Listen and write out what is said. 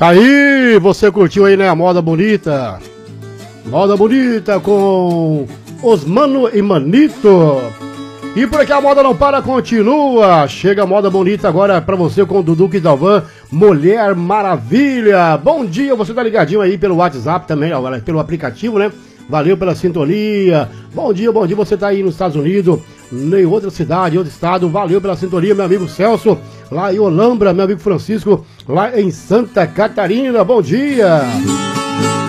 Tá aí, você curtiu aí, né, a moda bonita? Moda bonita com Osmano e Manito. E por aqui a moda não para, continua. Chega a moda bonita agora pra você com o Dudu e Dalvan, Mulher Maravilha. Bom dia, você tá ligadinho aí pelo WhatsApp também, pelo aplicativo, né? Valeu pela sintonia. Bom dia, você tá aí nos Estados Unidos, em outra cidade, em outro estado. Valeu pela sintonia, meu amigo Celso, lá em Olambra, meu amigo Francisco, lá em Santa Catarina. Bom dia.